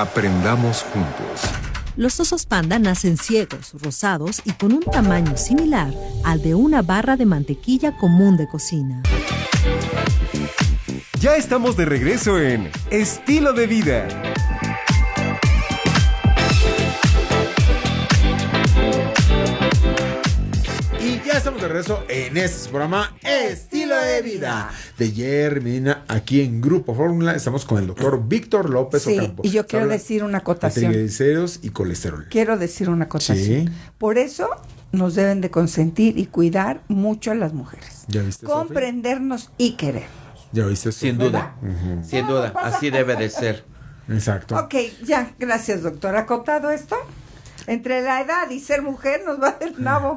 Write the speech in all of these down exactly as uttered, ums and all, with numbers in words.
Aprendamos juntos. Los osos panda nacen ciegos, rosados y con un tamaño similar al de una barra de mantequilla común de cocina. Ya estamos de regreso en Estilo de Vida. Y ya estamos de regreso en este programa Estilo de Vida de Jerry Medina, aquí en Grupo Fórmula. Estamos con el doctor Víctor López sí, Ocampo. Y yo quiero Habla decir una de acotación. triglicéridos y colesterol. Quiero decir una acotación. Sí. Por eso nos deben de consentir y cuidar mucho a las mujeres. ¿Ya viste, Sofi? Comprendernos y querer. ¿Ya viste, Sin Sofi? duda, Ujú. sin duda, así debe de ser. Exacto. Ok, ya, gracias, doctor. ¿Acotado esto? Entre la edad y ser mujer nos va a hacer nabo.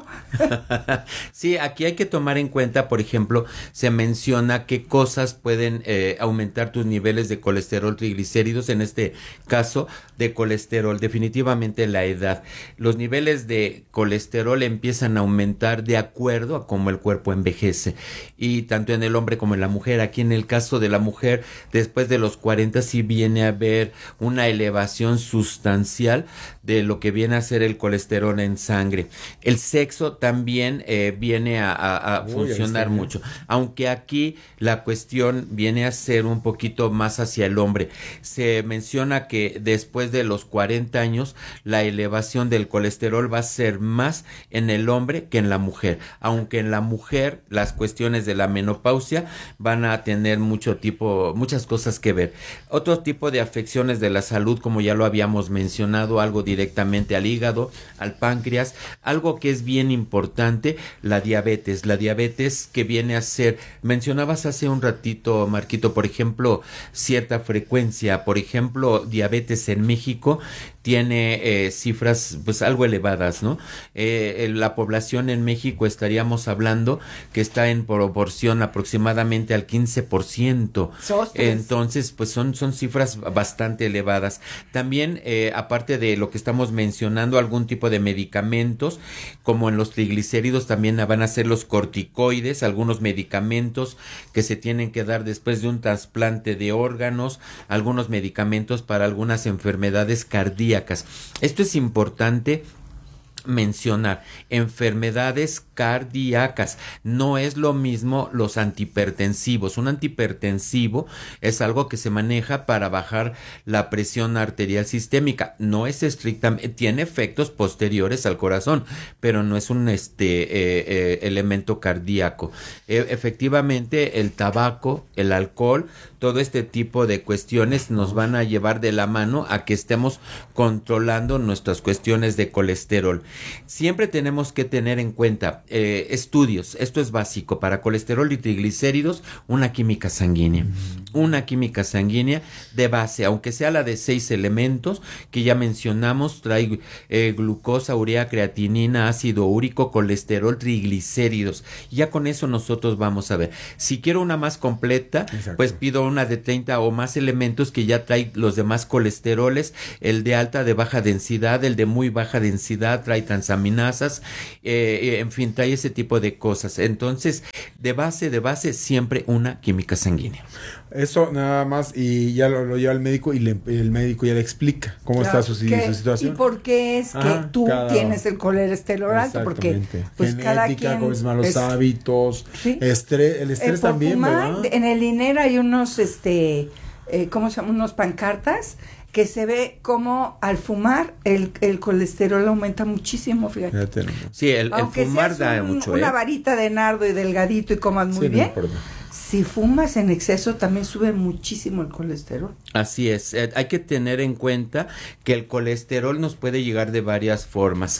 Sí, aquí hay que tomar en cuenta, por ejemplo, se menciona qué cosas pueden eh, aumentar tus niveles de colesterol, triglicéridos, en este caso de colesterol, definitivamente la edad. Los niveles de colesterol empiezan a aumentar de acuerdo a cómo el cuerpo envejece, y tanto en el hombre como en la mujer. Aquí en el caso de la mujer, después de los cuarenta sí viene a haber una elevación sustancial de lo que viene a ser el colesterol en sangre. El sexo también eh, viene a, a, a Uy, funcionar ahí está, mucho, aunque aquí la cuestión viene a ser un poquito más hacia el hombre. Se menciona que después de los cuarenta años la elevación del colesterol va a ser más en el hombre que en la mujer, aunque en la mujer las cuestiones de la menopausia van a tener mucho tipo, muchas cosas que ver. Otro tipo de afecciones de la salud, como ya lo habíamos mencionado, algo directamente al hígado, al páncreas, algo que es bien importante, la diabetes, la diabetes que viene a ser, mencionabas hace un ratito, Marquito, por ejemplo, cierta frecuencia, por ejemplo, diabetes en México tiene eh, cifras pues algo elevadas, ¿no? Eh, la población en México estaríamos hablando que está en proporción aproximadamente al quince por ciento. Entonces, pues son, son cifras bastante elevadas. También, eh, aparte de lo que estamos mencionando, algún tipo de medicamentos, como en los triglicéridos también van a ser los corticoides, algunos medicamentos que se tienen que dar después de un trasplante de órganos, algunos medicamentos para algunas enfermedades cardíacas. Esto es importante mencionar, enfermedades cardíacas, no es lo mismo los antihipertensivos. Un antihipertensivo es algo que se maneja para bajar la presión arterial sistémica, no es estrictamente, tiene efectos posteriores al corazón, pero no es un este eh, eh, elemento cardíaco. E- efectivamente el tabaco, el alcohol, todo este tipo de cuestiones nos van a llevar de la mano a que estemos controlando nuestras cuestiones de colesterol. Siempre tenemos que tener en cuenta eh, estudios, esto es básico, para colesterol y triglicéridos, una química sanguínea, mm. una química sanguínea de base, aunque sea la de seis elementos que ya mencionamos, trae eh, glucosa, urea, creatinina, ácido úrico, colesterol, triglicéridos. Ya con eso nosotros vamos a ver. Si quiero una más completa, exacto, pues pido una de treinta o más elementos que ya trae los demás colesteroles, el de alta, de baja densidad, el de muy baja densidad, trae transaminasas, eh, en fin, trae ese tipo de cosas. Entonces, de base, de base, siempre una química sanguínea. Eso nada más, y ya lo, lo lleva el médico y le, el médico ya le explica cómo claro, está su, su situación. ¿Y por qué es Ajá, que tú cada... tienes el colesterol alto? Porque pues genética, cada quien con malos es... hábitos, ¿sí? estrés, el estrés el también, fumar, ¿verdad? En el INER hay unos, este, eh, ¿cómo se llama? Unos pancartas que se ve como al fumar el, el colesterol aumenta muchísimo, fíjate. Ya tenemos. Sí, el, el fumar da un, mucho, una ¿eh? varita de nardo y delgadito y comas muy sí, bien. No si fumas en exceso también sube muchísimo el colesterol. Así es, eh, hay que tener en cuenta que el colesterol nos puede llegar de varias formas.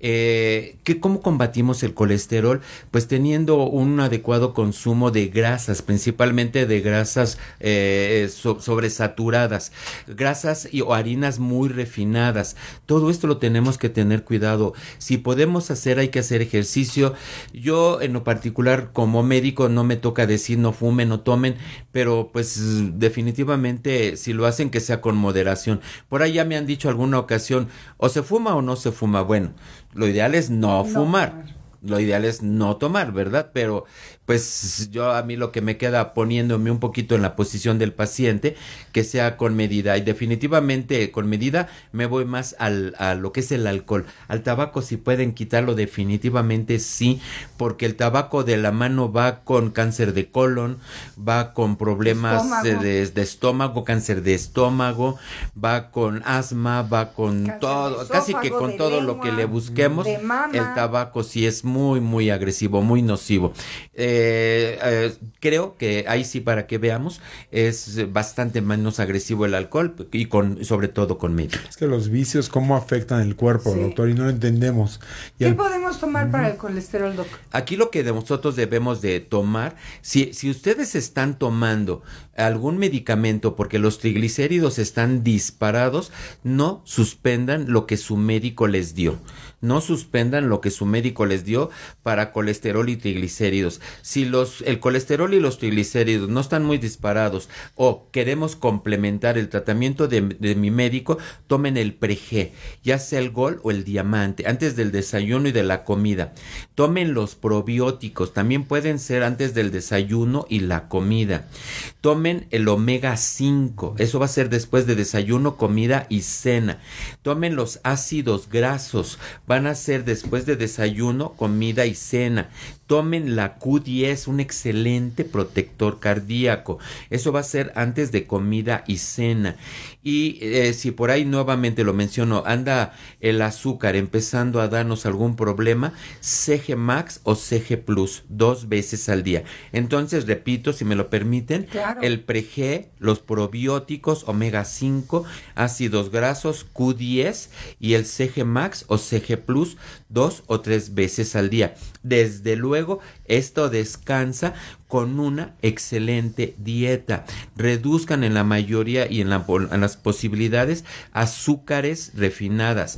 Eh, ¿qué, ¿Cómo combatimos el colesterol? Pues teniendo un adecuado consumo de grasas, principalmente de grasas eh, so, sobresaturadas, grasas y, o harinas muy refinadas. Todo esto lo tenemos que tener cuidado. Si podemos hacer, hay que hacer ejercicio. Yo en lo particular como médico no me toca decir no fumen, no tomen, pero pues definitivamente si lo hacen que sea con moderación. Por ahí ya me han dicho alguna ocasión, o se fuma o no se fuma. Bueno, lo ideal es no, no fumar. lo ideal es no tomar, ¿verdad? Pero pues yo a mí lo que me queda poniéndome un poquito en la posición del paciente, que sea con medida, y definitivamente con medida me voy más al, a lo que es el alcohol. Al tabaco si pueden quitarlo, definitivamente sí, porque el tabaco de la mano va con cáncer de colon, va con problemas estómago. De, de estómago, cáncer de estómago, va con asma, va con cáncer todo, esófago, casi que con todo lengua, lo que le busquemos. El tabaco sí es muy, muy agresivo, muy nocivo. Eh, Eh, eh, creo que ahí sí, para que veamos, es bastante menos agresivo el alcohol y con sobre todo con medida. Es que los vicios cómo afectan el cuerpo, sí. doctor, y no lo entendemos. Y ¿Qué el... podemos tomar uh-huh. para el colesterol, doctor? Aquí lo que nosotros debemos de tomar, si, si ustedes están tomando algún medicamento porque los triglicéridos están disparados, no suspendan lo que su médico les dio. No suspendan lo que su médico les dio para colesterol y triglicéridos. Si los, el colesterol y los triglicéridos no están muy disparados o queremos complementar el tratamiento de, de mi médico, tomen el Pre-G, ya sea el Gold o el Diamante, antes del desayuno y de la comida. Tomen los probióticos, también pueden ser antes del desayuno y la comida. Tomen el omega cinco, eso va a ser después de desayuno, comida y cena. Tomen los ácidos grasos, van a ser después de desayuno, comida y cena. Tomen la Q diez, un excelente protector cardíaco. Eso va a ser antes de comida y cena. Y eh, si por ahí nuevamente lo menciono, anda el azúcar empezando a darnos algún problema, C G Max o C G Plus, dos veces al día. Entonces, repito, si me lo permiten, claro. el Pre-G, los probióticos, omega cinco, ácidos grasos, Q diez y el C G Max o C G Plus, dos o tres veces al día. Desde luego, esto descansa con una excelente dieta. Reduzcan en la mayoría y en, la, en las posibilidades azúcares refinadas,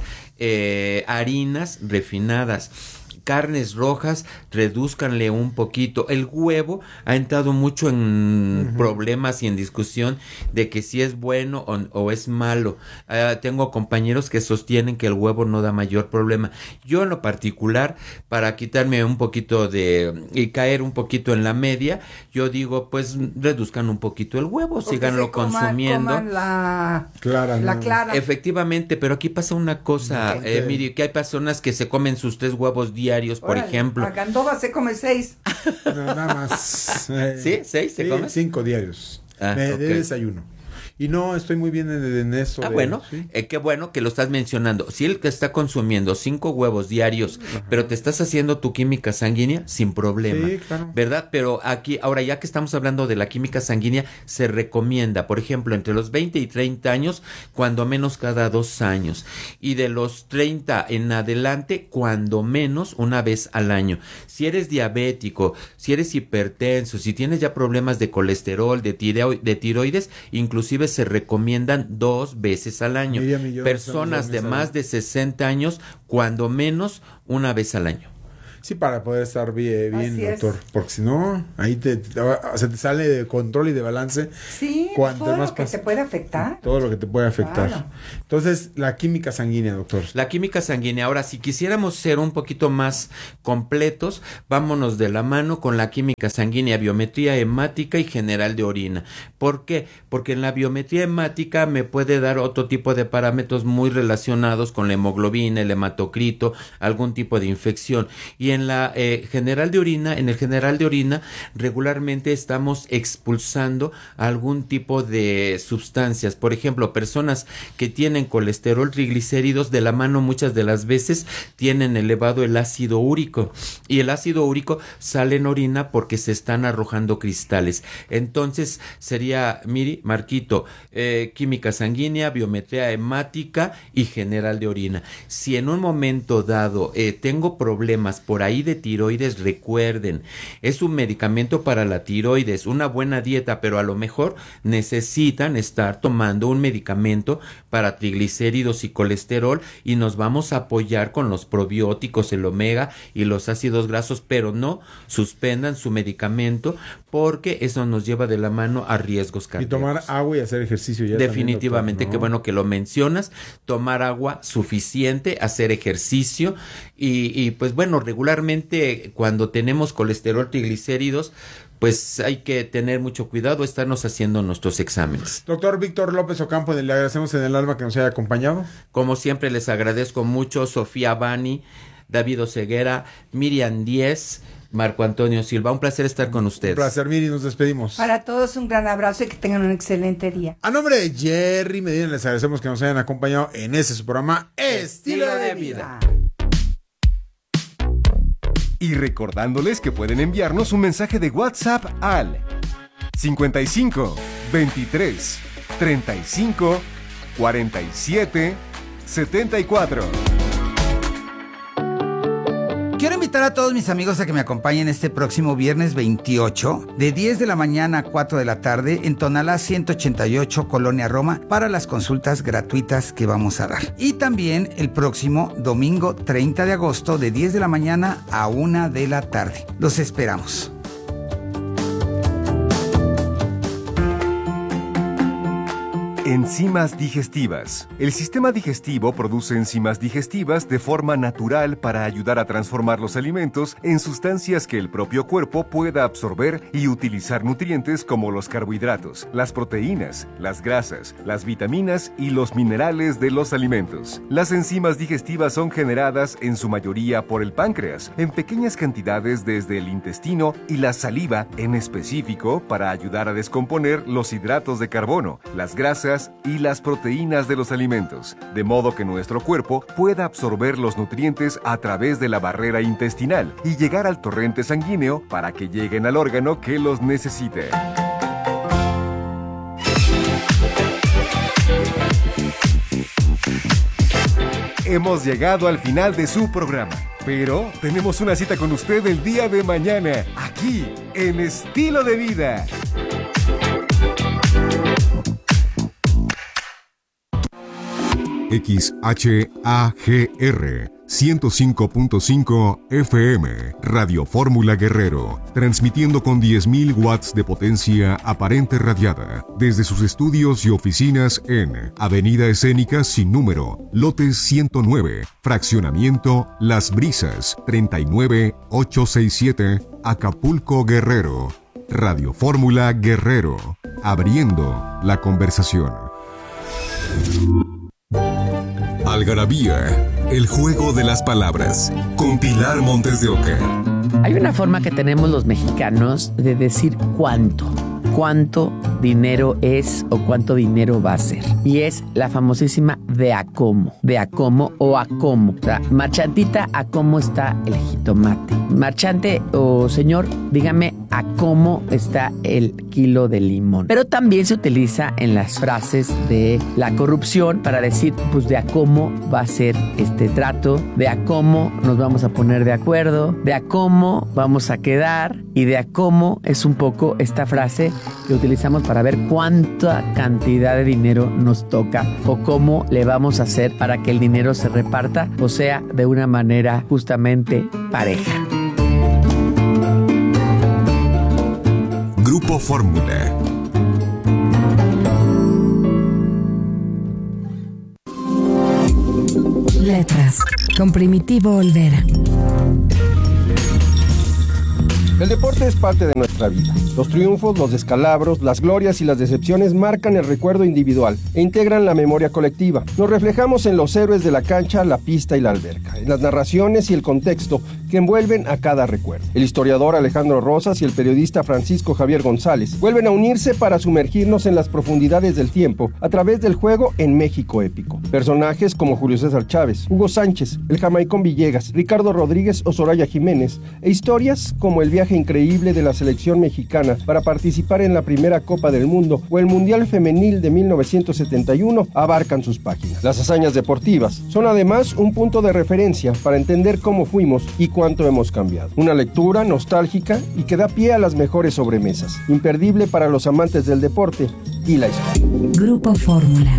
eh, harinas refinadas, carnes rojas, redúzcanle un poquito. El huevo ha entrado mucho en uh-huh. problemas y en discusión de que si es bueno o, o es malo. Uh, tengo compañeros que sostienen que el huevo no da mayor problema. Yo en lo particular, para quitarme un poquito de y caer un poquito en la media, yo digo, pues reduzcan un poquito el huevo, porque síganlo coma, consumiendo. Coman la clara, la no. clara. Efectivamente, pero aquí pasa una cosa, okay. eh, mire, que hay personas que se comen sus tres huevos diarios, por Órale, ejemplo. A Gandova se come seis. No, nada más. Eh, ¿Sí? ¿Seis se sí, come? Cinco diarios. Ah, de, okay. de desayuno. Y no, estoy muy bien en, en eso. Ah, de, bueno, ¿sí? eh, qué bueno que lo estás mencionando. Si él que está consumiendo cinco huevos diarios, ajá. pero te estás haciendo tu química sanguínea, sin problema. Sí, claro. ¿Verdad? Pero aquí, ahora ya que estamos hablando de la química sanguínea, se recomienda, por ejemplo, entre los veinte y treinta años, cuando menos cada dos años. Y de los treinta en adelante, cuando menos una vez al año. Si eres diabético, si eres hipertenso, si tienes ya problemas de colesterol, de, tireo- de tiroides, inclusive se recomiendan dos veces al año. Millón, Personas de más de sesenta años, cuando menos una vez al año. Sí, para poder estar bien, bien doctor. Es. Porque si no, ahí te, te, se te sale de control y de balance. Sí, todo más lo que pasa, te puede afectar. Todo lo que te puede afectar. Claro. Entonces, la química sanguínea, doctor. La química sanguínea. Ahora, si quisiéramos ser un poquito más completos, vámonos de la mano con la química sanguínea, biometría hemática y general de orina. ¿Por qué? Porque en la biometría hemática me puede dar otro tipo de parámetros muy relacionados con la hemoglobina, el hematocrito, algún tipo de infección. Y en la eh, general de orina, en el general de orina, regularmente estamos expulsando algún tipo de sustancias. Por ejemplo, personas que tienen colesterol, triglicéridos, de la mano muchas de las veces tienen elevado el ácido úrico. Y el ácido úrico sale en orina porque se están arrojando cristales. Entonces, sería, mire, Marquito, eh, química sanguínea, biometría hemática y general de orina. Si en un momento dado eh, tengo problemas por ahí de tiroides, recuerden, es un medicamento para la tiroides, una buena dieta, pero a lo mejor necesitan estar tomando un medicamento para triglicéridos y colesterol y nos vamos a apoyar con los probióticos, el omega y los ácidos grasos, pero no suspendan su medicamento porque eso nos lleva de la mano a riesgos cardíacos. Y tomar agua y hacer ejercicio ya. Definitivamente, también, doctor, ¿no? Qué bueno que lo mencionas, tomar agua suficiente, hacer ejercicio y, y pues bueno, regular regularmente cuando tenemos colesterol, triglicéridos, pues hay que tener mucho cuidado, estarnos haciendo nuestros exámenes. Doctor Víctor López Ocampo, le agradecemos en el alma que nos haya acompañado. Como siempre les agradezco mucho, Sofía Bani, David Oseguera, Miriam Díez, Marco Antonio Silva. Un placer estar con ustedes. Un placer, Miri, nos despedimos. Para todos un gran abrazo y que tengan un excelente día. A nombre de Jerry Medina les agradecemos que nos hayan acompañado en ese su programa Estilo de Vida. Y recordándoles que pueden enviarnos un mensaje de WhatsApp al cincuenta y cinco, veintitrés, treinta y cinco, cuarenta y siete, setenta y cuatro. Quiero invitar a todos mis amigos a que me acompañen este próximo viernes veintiocho, de diez de la mañana a cuatro de la tarde, en Tonalá ciento ochenta y ocho, Colonia Roma, para las consultas gratuitas que vamos a dar. Y también el próximo domingo treinta de agosto, de diez de la mañana a una de la tarde. Los esperamos. Enzimas digestivas. El sistema digestivo produce enzimas digestivas de forma natural para ayudar a transformar los alimentos en sustancias que el propio cuerpo pueda absorber y utilizar nutrientes como los carbohidratos, las proteínas, las grasas, las vitaminas y los minerales de los alimentos. Las enzimas digestivas son generadas en su mayoría por el páncreas, en pequeñas cantidades desde el intestino y la saliva en específico para ayudar a descomponer los hidratos de carbono, las grasas y las proteínas de los alimentos, de modo que nuestro cuerpo pueda absorber los nutrientes a través de la barrera intestinal y llegar al torrente sanguíneo para que lleguen al órgano que los necesite. Hemos llegado al final de su programa, pero tenemos una cita con usted el día de mañana, aquí en Estilo de Vida. X H A G R ciento cinco punto cinco F M, Radio Fórmula Guerrero, transmitiendo con diez mil watts de potencia aparente radiada, desde sus estudios y oficinas en Avenida Escénica sin número, lote ciento nueve, fraccionamiento Las Brisas, treinta y nueve mil ochocientos sesenta y siete, Acapulco, Guerrero. Radio Fórmula Guerrero, abriendo la conversación. Algarabía, el juego de las palabras, con Pilar Montes de Oca. Hay una forma que tenemos los mexicanos de decir cuánto, cuánto dinero es o cuánto dinero va a ser. Y es la famosísima de a cómo, de a cómo o a cómo. O sea, marchantita, a cómo está el jitomate. Marchante o señor, dígame a cómo está el kilo de limón. Pero también se utiliza en las frases de la corrupción para decir, pues de a cómo va a ser este trato, de a cómo nos vamos a poner de acuerdo, de a cómo vamos a quedar y de a cómo es un poco esta frase que utilizamos para ver cuánta cantidad de dinero nos toca o cómo le vamos a hacer para que el dinero se reparta, o sea, de una manera justamente pareja. Grupo Fórmula. Letras, con Primitivo Olvera. El deporte es parte de nuestra vida. Los triunfos, los descalabros, las glorias y las decepciones marcan el recuerdo individual e integran la memoria colectiva. Nos reflejamos en los héroes de la cancha, la pista y la alberca, en las narraciones y el contexto que envuelven a cada recuerdo. El historiador Alejandro Rosas y el periodista Francisco Javier González vuelven a unirse para sumergirnos en las profundidades del tiempo a través del juego en México épico. Personajes como Julio César Chávez, Hugo Sánchez, el Jamaicón Villegas, Ricardo Rodríguez o Soraya Jiménez, e historias como el viaje increíble de la selección mexicana para participar en la primera Copa del Mundo o el Mundial Femenil de mil novecientos setenta y uno abarcan sus páginas. Las hazañas deportivas son además un punto de referencia para entender cómo fuimos y cuánto hemos cambiado. Una lectura nostálgica y que da pie a las mejores sobremesas, imperdible para los amantes del deporte y la historia. Grupo Fórmula.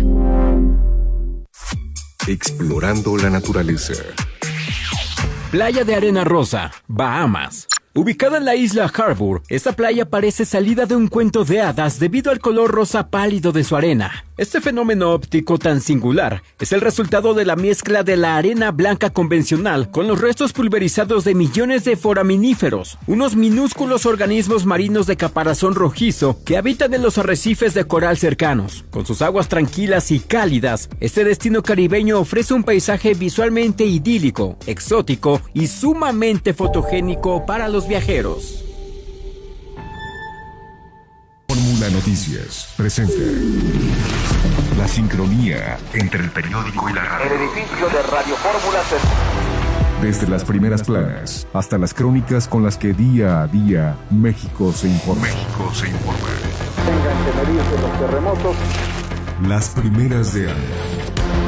Explorando la naturaleza. Playa de Arena Rosa, Bahamas. Ubicada en la isla Harbour, esta playa parece salida de un cuento de hadas debido al color rosa pálido de su arena. Este fenómeno óptico tan singular es el resultado de la mezcla de la arena blanca convencional con los restos pulverizados de millones de foraminíferos, unos minúsculos organismos marinos de caparazón rojizo que habitan en los arrecifes de coral cercanos. Con sus aguas tranquilas y cálidas, este destino caribeño ofrece un paisaje visualmente idílico, exótico y sumamente fotogénico para los viajeros. Fórmula Noticias presenta la sincronía entre el periódico y la radio. El edificio de Radio Fórmula se... Desde las primeras planas hasta las crónicas con las que día a día México se informa. México se informa. Tengan que medirse los terremotos. Las primeras de Anda.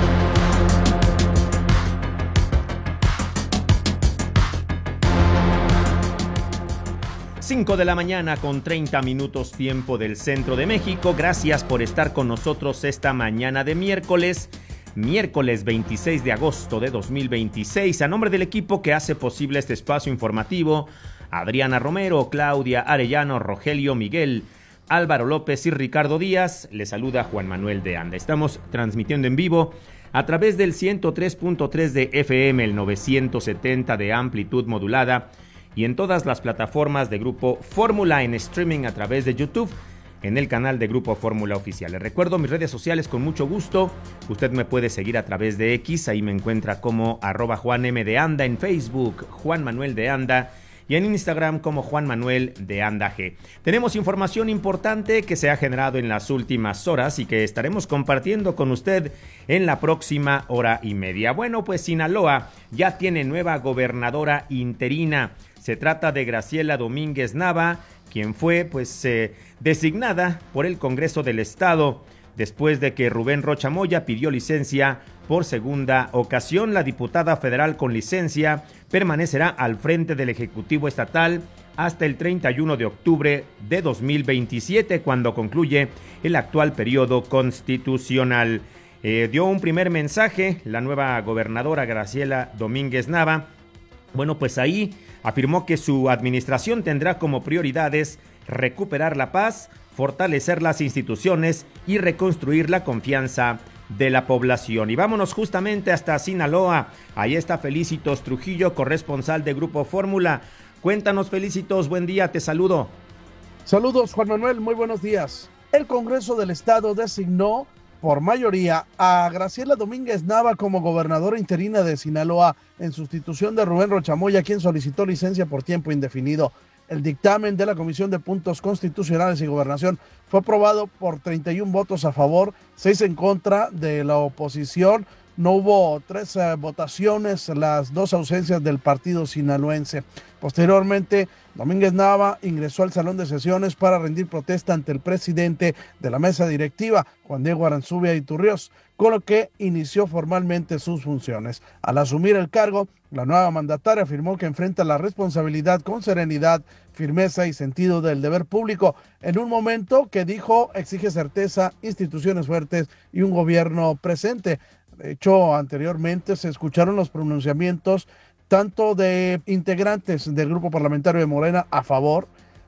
cinco de la mañana con treinta minutos tiempo del centro de México. Gracias por estar con nosotros esta mañana de miércoles, miércoles veintiséis de agosto de dos mil veintiséis. A nombre del equipo que hace posible este espacio informativo, Adriana Romero, Claudia Arellano, Rogelio Miguel, Álvaro López y Ricardo Díaz, les saluda Juan Manuel de Anda. Estamos transmitiendo en vivo a través del ciento tres punto tres de F M, el novecientos setenta de amplitud modulada, y en todas las plataformas de Grupo Fórmula en streaming a través de YouTube, en el canal de Grupo Fórmula Oficial. Les recuerdo mis redes sociales con mucho gusto. Usted me puede seguir a través de X, ahí me encuentra como arroba Juan M de Anda, en Facebook Juan Manuel de Anda y en Instagram como Juan Manuel de Anda G. Tenemos información importante que se ha generado en las últimas horas y que estaremos compartiendo con usted en la próxima hora y media. Bueno, pues Sinaloa ya tiene nueva gobernadora interina. Se trata de Graciela Domínguez Nava, quien fue pues eh, designada por el Congreso del Estado después de que Rubén Rocha Moya pidió licencia por segunda ocasión. La diputada federal con licencia permanecerá al frente del Ejecutivo Estatal hasta el treinta y uno de octubre de dos mil veintisiete, cuando concluye el actual periodo constitucional. Eh, dio un primer mensaje la nueva gobernadora Graciela Domínguez Nava. Bueno, pues ahí afirmó que su administración tendrá como prioridades recuperar la paz, fortalecer las instituciones y reconstruir la confianza de la población. Y vámonos justamente hasta Sinaloa. Ahí está Felicitos Trujillo, corresponsal de Grupo Fórmula. Cuéntanos, Felicitos, buen día, te saludo. Saludos, Juan Manuel, muy buenos días. El Congreso del Estado designó por mayoría a Graciela Domínguez Nava como gobernadora interina de Sinaloa en sustitución de Rubén Rocha Moya, quien solicitó licencia por tiempo indefinido. El dictamen de la Comisión de Puntos Constitucionales y Gobernación fue aprobado por treinta y uno votos a favor, seis en contra de la oposición. No hubo tres eh, votaciones, las dos ausencias del partido sinaloense. Posteriormente, Domínguez Nava ingresó al salón de sesiones para rendir protesta ante el presidente de la mesa directiva, Juan Diego Aranzubia Iturriós, con lo que inició formalmente sus funciones. Al asumir el cargo, la nueva mandataria afirmó que enfrenta la responsabilidad con serenidad, firmeza y sentido del deber público, en un momento que dijo exige certeza, instituciones fuertes y un gobierno presente. De hecho, anteriormente se escucharon los pronunciamientos tanto de integrantes del grupo parlamentario de Morena a favor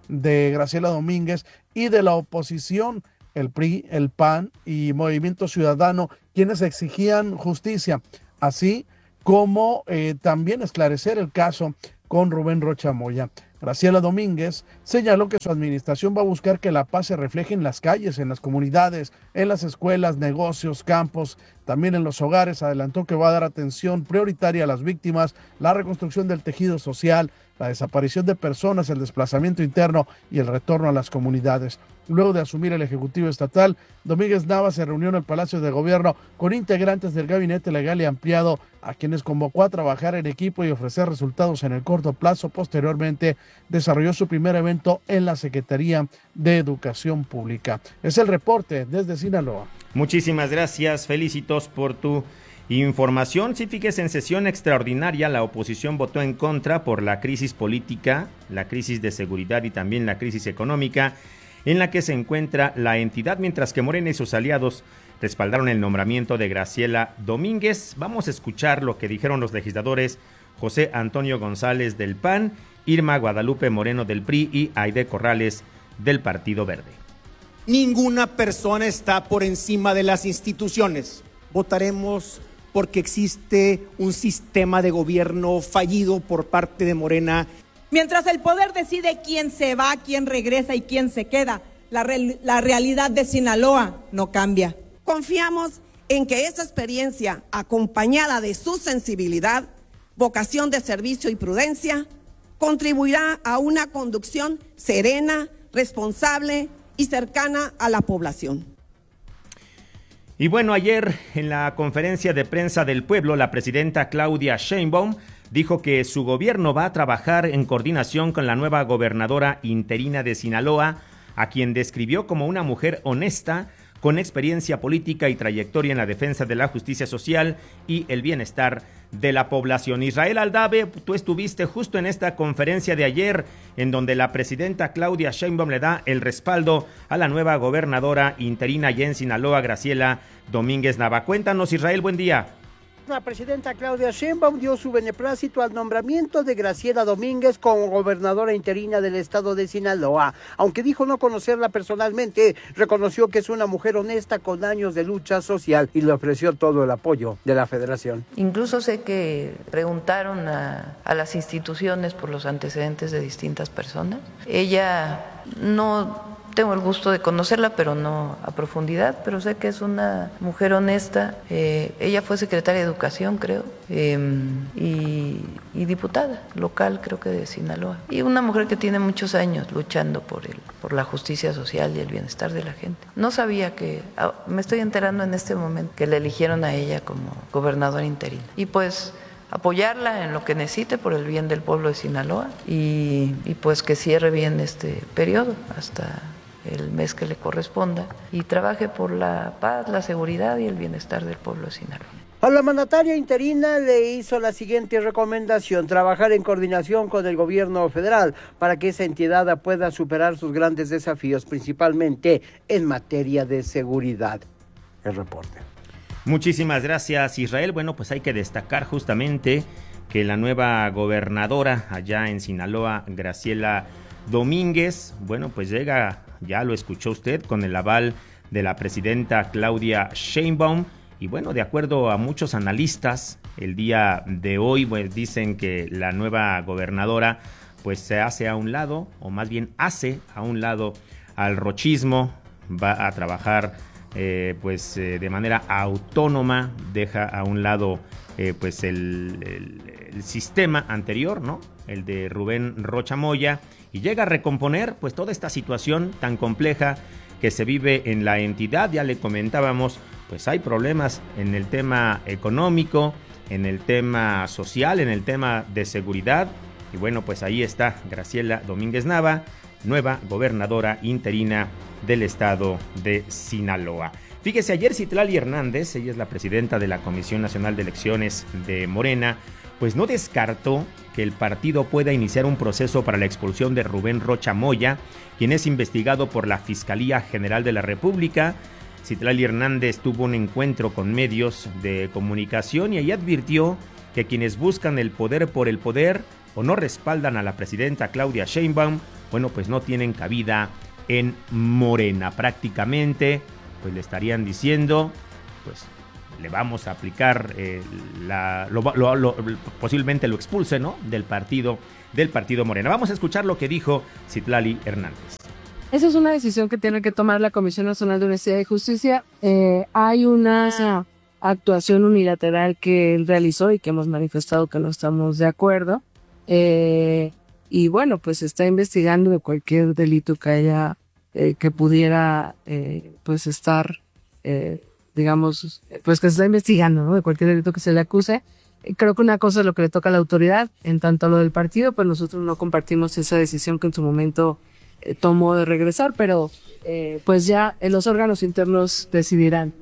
de Graciela Domínguez y de la oposición, el P R I, el P A N y Movimiento Ciudadano, quienes exigían justicia, así como eh, también esclarecer el caso con Rubén Rocha Moya. Graciela Domínguez señaló que su administración va a buscar que la paz se refleje en las calles, en las comunidades, en las escuelas, negocios, campos, también en los hogares. Adelantó que va a dar atención prioritaria a las víctimas, la reconstrucción del tejido social, la desaparición de personas, el desplazamiento interno y el retorno a las comunidades. Luego de asumir el Ejecutivo Estatal, Domínguez Nava se reunió en el Palacio de Gobierno con integrantes del Gabinete Legal y Ampliado, a quienes convocó a trabajar en equipo y ofrecer resultados en el corto plazo. Posteriormente, desarrolló su primer evento en la Secretaría de Educación Pública. Es el reporte desde Sinaloa. Muchísimas gracias, Felicitos, por tu información. Sí, fíjese, en sesión extraordinaria la oposición votó en contra por la crisis política, la crisis de seguridad y también la crisis económica en la que se encuentra la entidad, mientras que Morena y sus aliados respaldaron el nombramiento de Graciela Domínguez. Vamos a escuchar lo que dijeron los legisladores José Antonio González del P A N Irma Guadalupe Moreno del P R I y Aide Corrales del Partido Verde. Ninguna persona está por encima de las instituciones. Votaremos porque existe un sistema de gobierno fallido por parte de Morena. Mientras el poder decide quién se va, quién regresa y quién se queda, la, re- la realidad de Sinaloa no cambia. Confiamos en que esta experiencia, acompañada de su sensibilidad, vocación de servicio y prudencia, contribuirá a una conducción serena, responsable y cercana a la población. Y bueno, ayer en la conferencia de prensa del pueblo, la presidenta Claudia Sheinbaum dijo que su gobierno va a trabajar en coordinación con la nueva gobernadora interina de Sinaloa, a quien describió como una mujer honesta, con experiencia política y trayectoria en la defensa de la justicia social y el bienestar de la población. Israel Aldave, tú estuviste justo en esta conferencia de ayer, en donde la presidenta Claudia Sheinbaum le da el respaldo a la nueva gobernadora interina allá en Sinaloa, Graciela Domínguez Nava. Cuéntanos, Israel, buen día. La presidenta Claudia Sheinbaum dio su beneplácito al nombramiento de Graciela Domínguez como gobernadora interina del estado de Sinaloa. Aunque dijo no conocerla personalmente, reconoció que es una mujer honesta con años de lucha social y le ofreció todo el apoyo de la federación. Incluso sé que preguntaron a, a las instituciones por los antecedentes de distintas personas. Ella no... Tengo el gusto de conocerla, pero no a profundidad, pero sé que es una mujer honesta. Eh, ella fue secretaria de Educación, creo, eh, y, y diputada local, creo que de Sinaloa. Y una mujer que tiene muchos años luchando por, el, por la justicia social y el bienestar de la gente. No sabía que, ah, me estoy enterando en este momento, que la eligieron a ella como gobernadora interina. Y pues apoyarla en lo que necesite por el bien del pueblo de Sinaloa y, y pues que cierre bien este periodo hasta el mes que le corresponda y trabaje por la paz, la seguridad y el bienestar del pueblo de Sinaloa. A la mandataria interina le hizo la siguiente recomendación: trabajar en coordinación con el gobierno federal para que esa entidad pueda superar sus grandes desafíos, principalmente en materia de seguridad. El reporte. Muchísimas gracias, Israel. Bueno, pues hay que destacar justamente que la nueva gobernadora allá en Sinaloa, Graciela Domínguez, bueno, pues llega, ya lo escuchó usted, con el aval de la presidenta Claudia Sheinbaum. Y bueno, de acuerdo a muchos analistas, el día de hoy pues dicen que la nueva gobernadora pues se hace a un lado, o más bien hace a un lado al rochismo, va a trabajar eh, pues eh, de manera autónoma, deja a un lado eh, pues el, el, el sistema anterior, ¿no? El de Rubén Rocha Moya, y llega a recomponer pues toda esta situación tan compleja que se vive en la entidad. Ya le comentábamos, pues hay problemas en el tema económico, en el tema social, en el tema de seguridad, y bueno, pues ahí está Graciela Domínguez Nava, nueva gobernadora interina del estado de Sinaloa. Fíjese, ayer Citlali Hernández, ella es la presidenta de la Comisión Nacional de Elecciones de Morena, pues no descartó que el partido pueda iniciar un proceso para la expulsión de Rubén Rocha Moya, quien es investigado por la Fiscalía General de la República. Citlali Hernández tuvo un encuentro con medios de comunicación y ahí advirtió que quienes buscan el poder por el poder o no respaldan a la presidenta Claudia Sheinbaum, bueno, pues no tienen cabida en Morena. Prácticamente, pues le estarían diciendo, pues le vamos a aplicar eh, la, lo, lo, lo, posiblemente lo expulse, ¿no? Del partido, del partido Morena. Vamos a escuchar lo que dijo Citlali Hernández. Esa es una decisión que tiene que tomar la Comisión Nacional de Honestidad y Justicia. Eh, hay una actuación unilateral que él realizó y que hemos manifestado que no estamos de acuerdo. Eh, y bueno, pues se está investigando de cualquier delito que haya, eh, que pudiera, eh, pues estar, eh, digamos, pues que se está investigando, ¿no? De cualquier delito que se le acuse. Creo que una cosa es lo que le toca a la autoridad, en tanto a lo del partido, pues nosotros no compartimos esa decisión que en su momento eh, tomó de regresar, pero eh, pues ya eh, los órganos internos decidirán.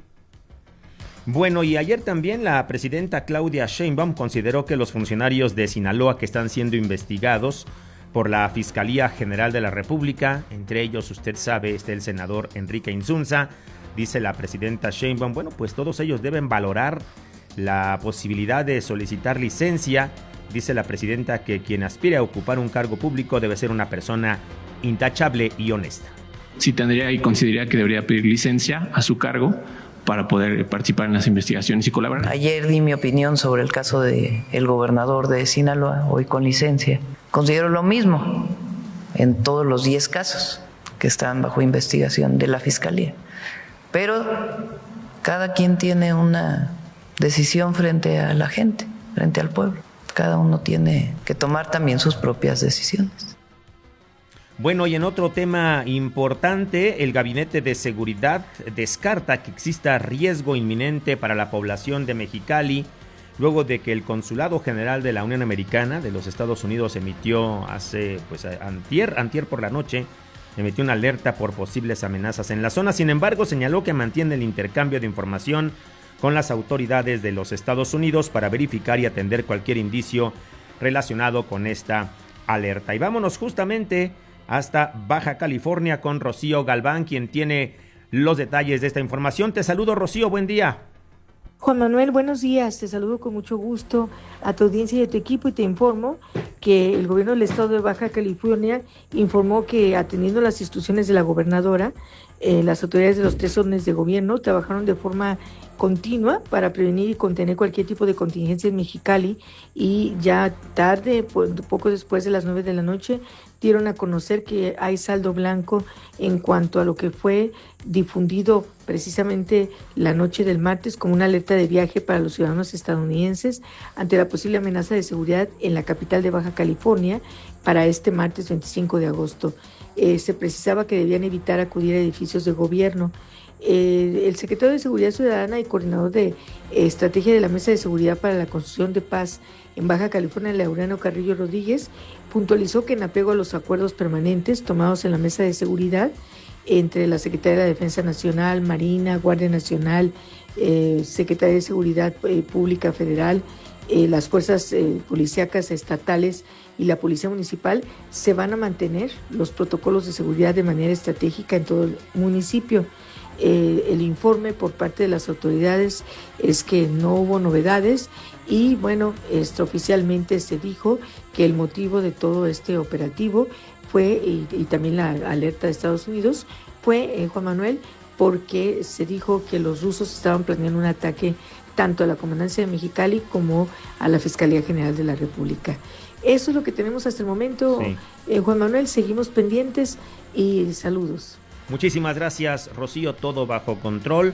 Bueno, y ayer también la presidenta Claudia Sheinbaum consideró que los funcionarios de Sinaloa que están siendo investigados por la Fiscalía General de la República, entre ellos, usted sabe, está el senador Enrique Insunza, dice la presidenta Sheinbaum, bueno, pues todos ellos deben valorar la posibilidad de solicitar licencia dice la presidenta que quien aspire a ocupar un cargo público debe ser una persona intachable y honesta. Sí tendría y consideraría que debería pedir licencia a su cargo para poder participar en las investigaciones y colaborar. Ayer di mi opinión sobre el caso del gobernador de Sinaloa, hoy con licencia. Considero lo mismo en todos los diez casos que están bajo investigación de la Fiscalía. Pero cada quien tiene una decisión frente a la gente, frente al pueblo. Cada uno tiene que tomar también sus propias decisiones. Bueno, y en otro tema importante, el Gabinete de Seguridad descarta que exista riesgo inminente para la población de Mexicali, luego de que el Consulado General de la Unión Americana de los Estados Unidos emitió hace, pues, antier, antier por la noche, emitió una alerta por posibles amenazas en la zona. Sin embargo, señaló que mantiene el intercambio de información con las autoridades de los Estados Unidos para verificar y atender cualquier indicio relacionado con esta alerta. Y vámonos justamente hasta Baja California con Rocío Galván, quien tiene los detalles de esta información. Te saludo, Rocío, buen día. Juan Manuel, buenos días, te saludo con mucho gusto a tu audiencia y a tu equipo y te informo que el gobierno del estado de Baja California informó que atendiendo las instrucciones de la gobernadora, eh, las autoridades de los tres órdenes de gobierno trabajaron de forma continua para prevenir y contener cualquier tipo de contingencia en Mexicali y ya tarde, poco después de las nueve de la noche, dieron a conocer que hay saldo blanco en cuanto a lo que fue difundido precisamente la noche del martes como una alerta de viaje para los ciudadanos estadounidenses ante la posible amenaza de seguridad en la capital de Baja California para este martes veinticinco de agosto. Eh, se precisaba que debían evitar acudir a edificios de gobierno. Eh, el secretario de Seguridad Ciudadana y coordinador de eh, Estrategia de la Mesa de Seguridad para la Construcción de Paz en Baja California, Laureano Carrillo Rodríguez, puntualizó que en apego a los acuerdos permanentes tomados en la Mesa de Seguridad entre la Secretaría de la Defensa Nacional, Marina, Guardia Nacional, eh, Secretaría de Seguridad eh, Pública Federal, eh, las fuerzas eh, policíacas estatales y la Policía Municipal, se van a mantener los protocolos de seguridad de manera estratégica en todo el municipio. Eh, el informe por parte de las autoridades es que no hubo novedades y bueno, extraoficialmente se dijo que el motivo de todo este operativo fue, y, y también la alerta de Estados Unidos, fue, eh, Juan Manuel, porque se dijo que los rusos estaban planeando un ataque tanto a la Comandancia de Mexicali como a la Fiscalía General de la República. Eso es lo que tenemos hasta el momento, sí. eh, Juan Manuel, seguimos pendientes y saludos. Muchísimas gracias, Rocío, todo bajo control.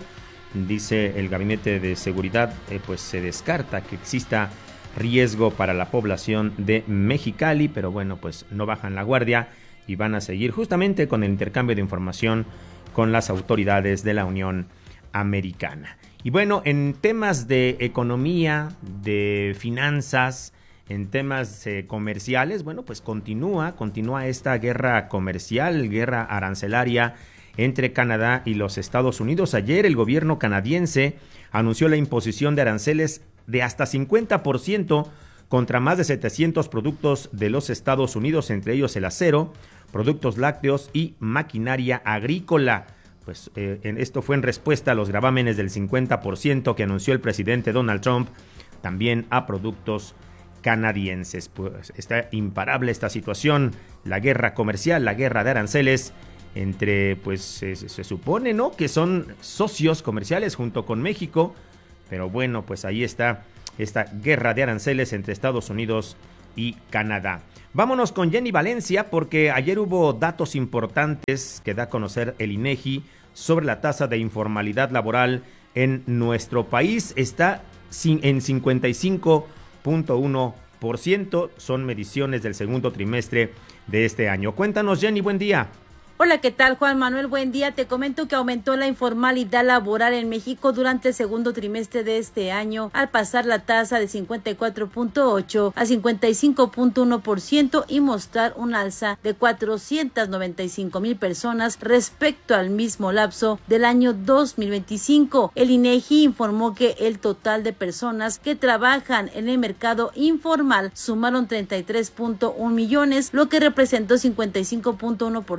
Dice el Gabinete de Seguridad, eh, pues se descarta que exista riesgo para la población de Mexicali, pero bueno, pues no bajan la guardia y van a seguir justamente con el intercambio de información con las autoridades de la Unión Americana. Y bueno, en temas de economía, de finanzas, en temas eh, comerciales, bueno, pues continúa, continúa esta guerra comercial, guerra arancelaria entre Canadá y los Estados Unidos. Ayer el gobierno canadiense anunció la imposición de aranceles de hasta cincuenta por ciento contra más de setecientos productos de los Estados Unidos, entre ellos el acero, productos lácteos y maquinaria agrícola. Pues eh, en esto fue en respuesta a los gravámenes del cincuenta por ciento que anunció el presidente Donald Trump, también a productos canadienses. Pues está imparable esta situación, la guerra comercial, la guerra de aranceles entre, pues se, se supone, ¿no?, que son socios comerciales junto con México, pero bueno, pues ahí está esta guerra de aranceles entre Estados Unidos y Canadá. Vámonos con Jenny Valencia, porque ayer hubo datos importantes que da a conocer el INEGI sobre la tasa de informalidad laboral en nuestro país. Está en cincuenta y cinco punto uno por ciento, son mediciones del segundo trimestre de este año. Cuéntanos, Jenny, buen día. Hola, ¿qué tal, Juan Manuel? Buen día. Te comento que aumentó la informalidad laboral en México durante el segundo trimestre de este año, al pasar la tasa de cincuenta y cuatro punto ocho a cincuenta y cinco punto uno por ciento y mostrar un alza de cuatrocientas noventa y cinco mil personas respecto al mismo lapso del año dos mil veinticinco. El INEGI informó que el total de personas que trabajan en el mercado informal sumaron treinta y tres punto uno millones, lo que representó cincuenta y cinco punto uno por ciento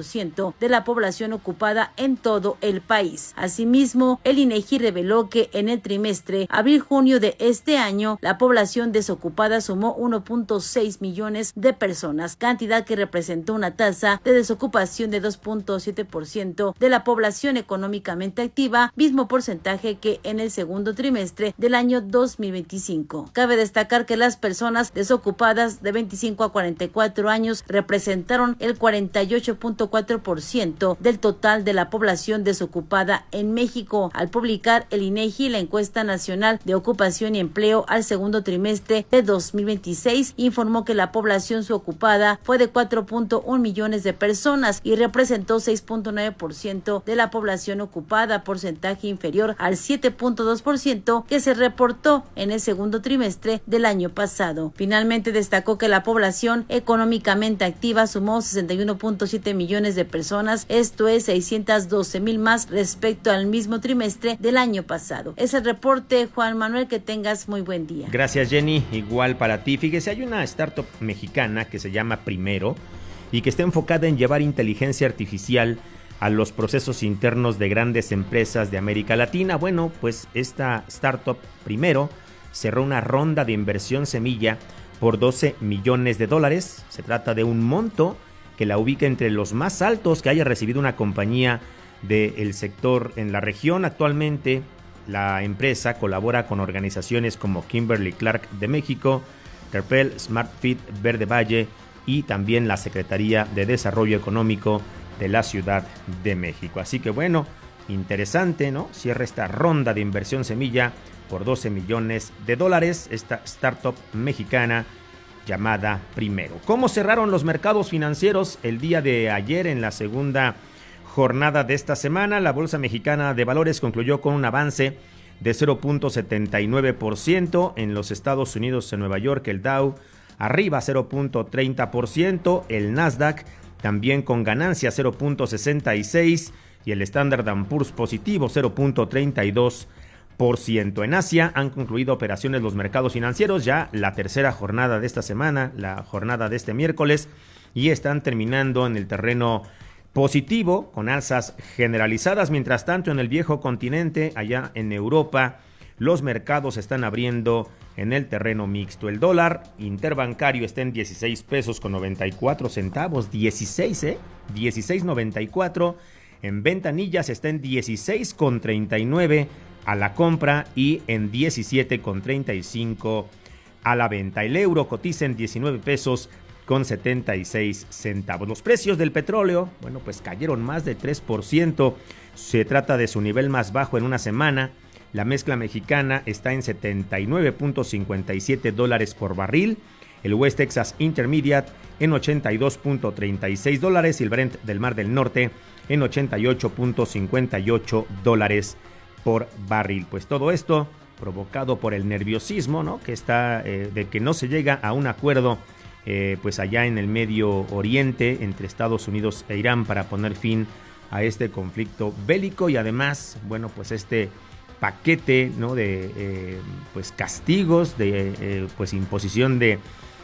ciento de la población ocupada en todo el país. Asimismo, el INEGI reveló que en el trimestre abril-junio de este año, la población desocupada sumó uno punto seis millones de personas, cantidad que representó una tasa de desocupación de dos punto siete por ciento de la población económicamente activa, mismo porcentaje que en el segundo trimestre del año dos mil veinticinco. Cabe destacar que las personas desocupadas de veinticinco a cuarenta y cuatro años representaron el cuarenta y ocho punto cuatro por ciento del total de la población desocupada en México. Al publicar el INEGI la encuesta nacional de ocupación y empleo al segundo trimestre de dos mil veintiséis, informó que la población subocupada fue de cuatro punto uno millones de personas y representó seis punto nueve por ciento de la población ocupada, porcentaje inferior al siete punto dos por ciento que se reportó en el segundo trimestre del año pasado. Finalmente destacó que la población económicamente activa sumó sesenta y uno punto siete millones de personas, esto es seiscientos doce mil más respecto al mismo trimestre del año pasado. Es el reporte, Juan Manuel, que tengas muy buen día. Gracias, Jenny, igual para ti. Fíjese, hay una startup mexicana que se llama Primero y que está enfocada en llevar inteligencia artificial a los procesos internos de grandes empresas de América Latina. Bueno, pues esta startup Primero cerró una ronda de inversión semilla por doce millones de dólares. Se trata de un monto que la ubica entre los más altos que haya recibido una compañía del sector en la región. Actualmente, la empresa colabora con organizaciones como Kimberly-Clark de México, Terpel, SmartFit, Verde Valle y también la Secretaría de Desarrollo Económico de la Ciudad de México. Así que bueno, interesante, ¿no? Cierra esta ronda de inversión semilla por doce millones de dólares, esta startup mexicana llamada Primero. ¿Cómo cerraron los mercados financieros el día de ayer en la segunda jornada de esta semana? La Bolsa Mexicana de Valores concluyó con un avance de cero punto setenta y nueve por ciento. En los Estados Unidos, en Nueva York, el Dow arriba cero punto treinta por ciento, el Nasdaq también con ganancia cero punto sesenta y seis y el Standard and Poor's positivo cero punto treinta y dos por ciento. En Asia han concluido operaciones los mercados financieros, ya la tercera jornada de esta semana, la jornada de este miércoles, y están terminando en el terreno positivo con alzas generalizadas. Mientras tanto, en el viejo continente, allá en Europa, los mercados están abriendo en el terreno mixto. El dólar interbancario está en dieciséis pesos con noventa y cuatro centavos, dieciséis, ¿eh? dieciséis noventa y cuatro. En ventanillas está en dieciséis con treinta y nueve a la compra y en diecisiete con treinta y cinco a la venta. El euro cotiza en diecinueve pesos con setenta y seis centavos. Los precios del petróleo, bueno, pues cayeron más de tres por ciento. Se trata de su nivel más bajo en una semana. La mezcla mexicana está en setenta y nueve punto cincuenta y siete dólares por barril. El West Texas Intermediate en ochenta y dos punto treinta y seis dólares y el Brent del Mar del Norte en ochenta y ocho punto cincuenta y ocho dólares por barril. Pues todo esto provocado por el nerviosismo, ¿no? Que está eh, de que no se llega a un acuerdo eh, pues allá en el Medio Oriente entre Estados Unidos e Irán para poner fin a este conflicto bélico y además, bueno, pues este paquete, ¿no? de eh, pues castigos, de eh, pues imposición de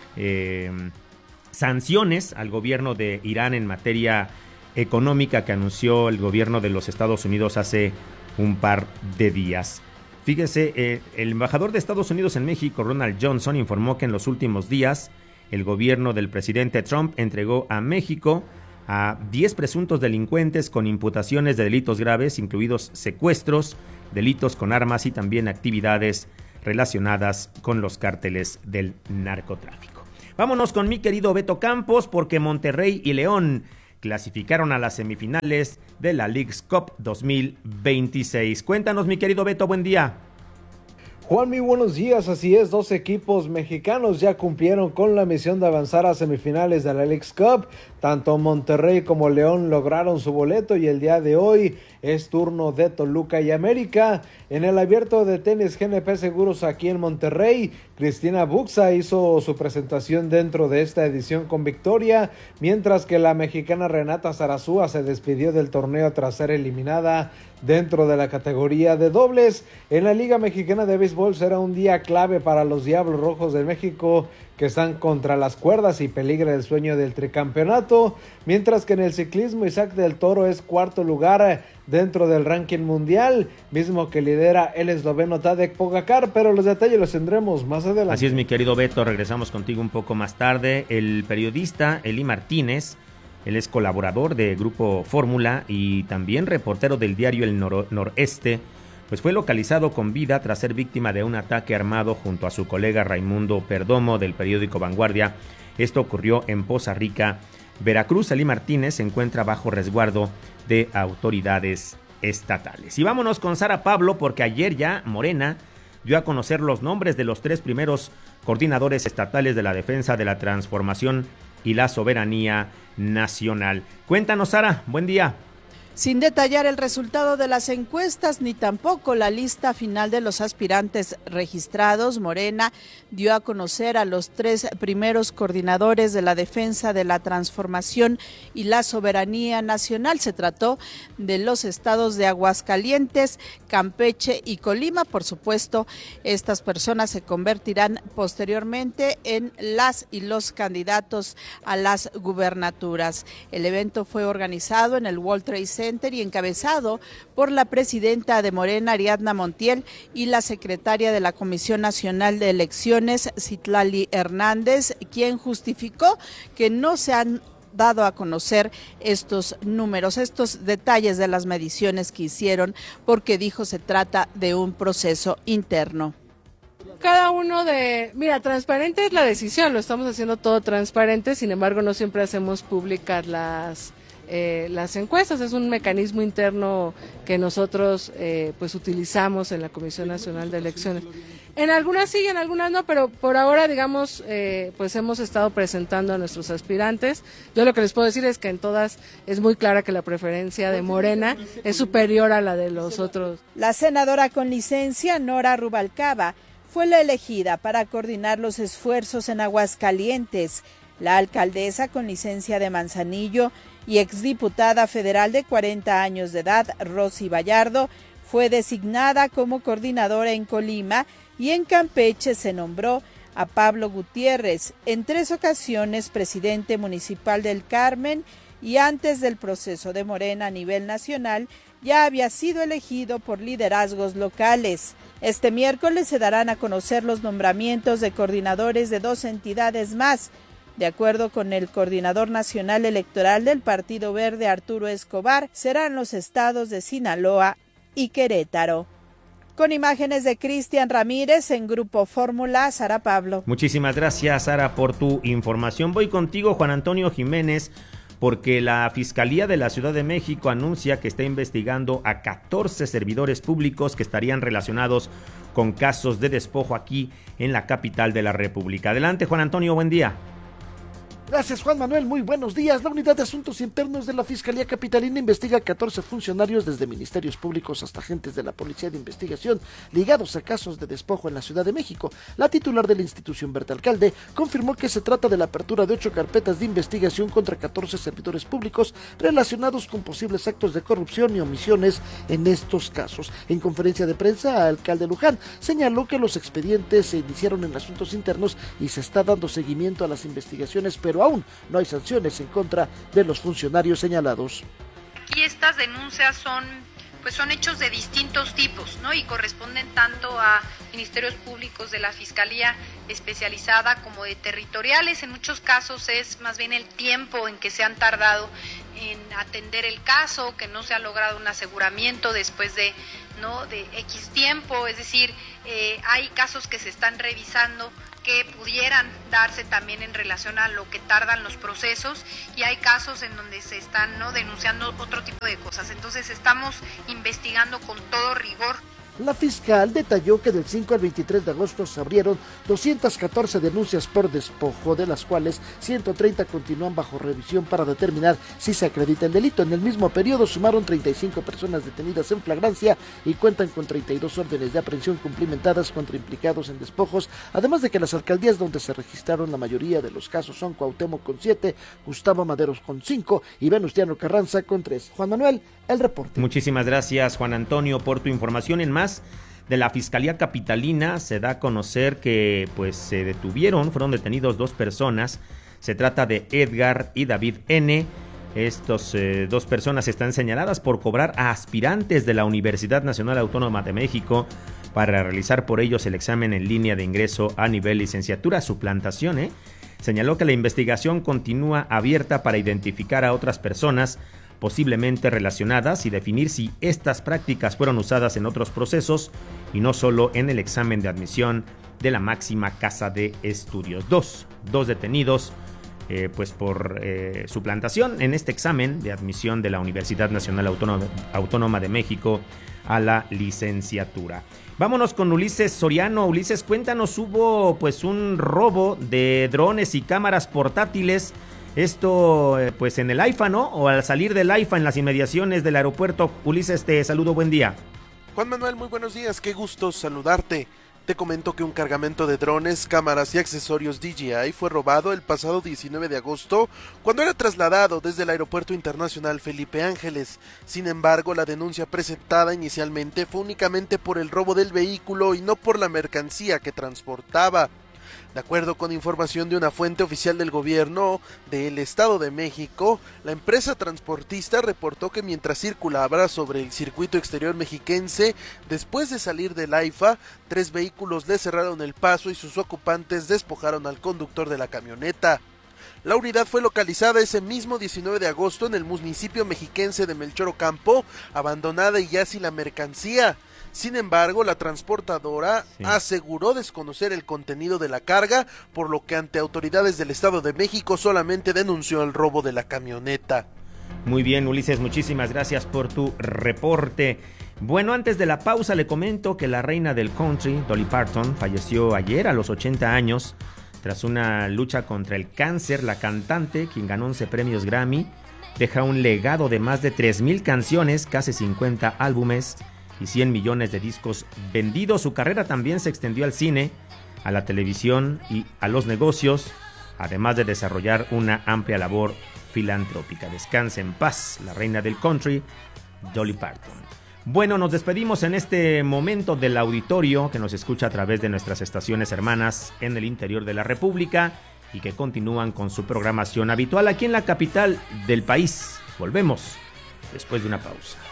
eh, sanciones al gobierno de Irán en materia económica que anunció el gobierno de los Estados Unidos hace un par de días. Fíjese, eh, el embajador de Estados Unidos en México, Ronald Johnson, informó que en los últimos días el gobierno del presidente Trump entregó a México a diez presuntos delincuentes con imputaciones de delitos graves, incluidos secuestros, delitos con armas y también actividades relacionadas con los cárteles del narcotráfico. Vámonos con mi querido Beto Campos, porque Monterrey y León clasificaron a las semifinales de la Leagues Cup dos mil veintiséis. Cuéntanos, mi querido Beto, buen día. Juan, muy buenos días. Así es, dos equipos mexicanos ya cumplieron con la misión de avanzar a semifinales de la Leagues Cup. Tanto Monterrey como León lograron su boleto y el día de hoy es turno de Toluca y América. En el abierto de tenis G N P Seguros aquí en Monterrey, Cristina Buxa hizo su presentación dentro de esta edición con victoria, mientras que la mexicana Renata Zarazúa se despidió del torneo tras ser eliminada dentro de la categoría de dobles. En la Liga Mexicana de Béisbol será un día clave para los Diablos Rojos de México, que que están contra las cuerdas y peligra el sueño del tricampeonato, mientras que en el ciclismo Isaac del Toro es cuarto lugar dentro del ranking mundial, mismo que lidera el esloveno Tadej Pogačar, pero los detalles los tendremos más adelante. Así es, mi querido Beto, regresamos contigo un poco más tarde. El periodista Eli Martínez, él es colaborador de Grupo Fórmula y también reportero del diario El Nor- Noreste, pues fue localizado con vida tras ser víctima de un ataque armado junto a su colega Raimundo Perdomo del periódico Vanguardia. Esto ocurrió en Poza Rica, Veracruz. Eli Martínez se encuentra bajo resguardo de autoridades estatales. Y vámonos con Sara Pablo, porque ayer ya Morena dio a conocer los nombres de los tres primeros coordinadores estatales de la defensa de la transformación y la soberanía nacional. Cuéntanos, Sara, buen día. Sin detallar el resultado de las encuestas ni tampoco la lista final de los aspirantes registrados, Morena dio a conocer a los tres primeros coordinadores de la defensa de la transformación y la soberanía nacional. Se trató de los estados de Aguascalientes, Campeche y Colima. Por supuesto, estas personas se convertirán posteriormente en las y los candidatos a las gubernaturas. El evento fue organizado en el World Trade Center y encabezado por la presidenta de Morena, Ariadna Montiel, y la secretaria de la Comisión Nacional de Elecciones, Citlali Hernández, quien justificó que no se han dado a conocer estos números, estos detalles de las mediciones que hicieron, porque dijo se trata de un proceso interno. Cada uno de, mira, transparente es la decisión, lo estamos haciendo todo transparente, sin embargo no siempre hacemos públicas las Eh, las encuestas. Es un mecanismo interno que nosotros eh, pues utilizamos en la Comisión Nacional de Elecciones. En algunas sí, en algunas no, pero por ahora, digamos, eh, pues hemos estado presentando a nuestros aspirantes. Yo lo que les puedo decir es que en todas es muy clara que la preferencia de Morena es superior a la de los otros. La senadora con licencia, Nora Rubalcaba, fue la elegida para coordinar los esfuerzos en Aguascalientes. La alcaldesa con licencia de Manzanillo y exdiputada federal de cuarenta años de edad, Rosy Vallardo, fue designada como coordinadora en Colima, y en Campeche se nombró a Pablo Gutiérrez, en tres ocasiones presidente municipal del Carmen, y antes del proceso de Morena a nivel nacional ya había sido elegido por liderazgos locales. Este miércoles se darán a conocer los nombramientos de coordinadores de dos entidades más. De acuerdo con el coordinador nacional electoral del Partido Verde, Arturo Escobar, serán los estados de Sinaloa y Querétaro. Con imágenes de Cristian Ramírez en Grupo Fórmula, Sara Pablo. Muchísimas gracias, Sara, por tu información. Voy contigo, Juan Antonio Jiménez, porque la Fiscalía de la Ciudad de México anuncia que está investigando a catorce servidores públicos que estarían relacionados con casos de despojo aquí en la capital de la República. Adelante, Juan Antonio, buen día. Gracias, Juan Manuel, muy buenos días. La Unidad de Asuntos Internos de la Fiscalía Capitalina investiga a catorce funcionarios, desde ministerios públicos hasta agentes de la Policía de Investigación, ligados a casos de despojo en la Ciudad de México. La titular de la institución, Berta Alcalde, confirmó que se trata de la apertura de ocho carpetas de investigación contra catorce servidores públicos relacionados con posibles actos de corrupción y omisiones en estos casos. En conferencia de prensa, el alcalde Luján señaló que los expedientes se iniciaron en asuntos internos y se está dando seguimiento a las investigaciones, pero aún no hay sanciones en contra de los funcionarios señalados. Aquí estas denuncias son, pues son hechos de distintos tipos, ¿no? Y corresponden tanto a ministerios públicos de la Fiscalía especializada como de territoriales. En muchos casos es más bien el tiempo en que se han tardado en atender el caso, que no se ha logrado un aseguramiento después de, ¿no?, de X tiempo. Es decir, eh, hay casos que se están revisando que pudieran darse también en relación a lo que tardan los procesos, y hay casos en donde se están, ¿no?, denunciando otro tipo de cosas. Entonces estamos investigando con todo rigor. La fiscal detalló que del cinco al veintitrés de agosto se abrieron doscientas catorce denuncias por despojo, de las cuales ciento treinta continúan bajo revisión para determinar si se acredita el delito. En el mismo periodo sumaron treinta y cinco personas detenidas en flagrancia y cuentan con treinta y dos órdenes de aprehensión cumplimentadas contra implicados en despojos, además de que las alcaldías donde se registraron la mayoría de los casos son Cuauhtémoc con siete, Gustavo Maderos con cinco y Venustiano Carranza con tres. Juan Manuel, el reporte. Muchísimas gracias, Juan Antonio, por tu información. En más de la Fiscalía Capitalina se da a conocer que pues se detuvieron, fueron detenidos dos personas. Se trata de Edgar y David N. Estos eh, dos personas están señaladas por cobrar a aspirantes de la Universidad Nacional Autónoma de México para realizar por ellos el examen en línea de ingreso a nivel licenciatura. Suplantación, ¿eh? Señaló que la investigación continúa abierta para identificar a otras personas posiblemente relacionadas y definir si estas prácticas fueron usadas en otros procesos y no solo en el examen de admisión de la máxima casa de estudios. Dos, dos detenidos eh, pues por eh, suplantación en este examen de admisión de la Universidad Nacional Autónoma, Autónoma de México a la licenciatura. Vámonos con Ulises Soriano. Ulises, cuéntanos, hubo pues un robo de drones y cámaras portátiles. Esto, eh, pues en el AIFA, ¿no? O al salir del AIFA en las inmediaciones del aeropuerto. Ulises, te saludo, buen día. Juan Manuel, muy buenos días, qué gusto saludarte. Te comento que un cargamento de drones, cámaras y accesorios D J I fue robado el pasado diecinueve de agosto cuando era trasladado desde el Aeropuerto Internacional Felipe Ángeles. Sin embargo, la denuncia presentada inicialmente fue únicamente por el robo del vehículo y no por la mercancía que transportaba. De acuerdo con información de una fuente oficial del gobierno del Estado de México, la empresa transportista reportó que mientras circulaba sobre el circuito exterior mexiquense, después de salir del AIFA, tres vehículos le cerraron el paso y sus ocupantes despojaron al conductor de la camioneta. La unidad fue localizada ese mismo diecinueve de agosto en el municipio mexiquense de Melchor Ocampo, abandonada y ya sin la mercancía. Sin embargo, la transportadora sí. aseguró desconocer el contenido de la carga, por lo que ante autoridades del Estado de México solamente denunció el robo de la camioneta. Muy bien, Ulises, muchísimas gracias por tu reporte. Bueno, antes de la pausa le comento que la reina del country, Dolly Parton, falleció ayer a los ochenta años. Tras una lucha contra el cáncer, la cantante, quien ganó once premios Grammy, deja un legado de más de tres mil canciones, casi cincuenta álbumes y cien millones de discos vendidos. Su carrera también se extendió al cine, a la televisión y a los negocios, además de desarrollar una amplia labor filantrópica. Descanse en paz, la reina del country, Dolly Parton. Bueno, nos despedimos en este momento del auditorio que nos escucha a través de nuestras estaciones hermanas en el interior de la República y que continúan con su programación habitual aquí en la capital del país. Volvemos después de una pausa.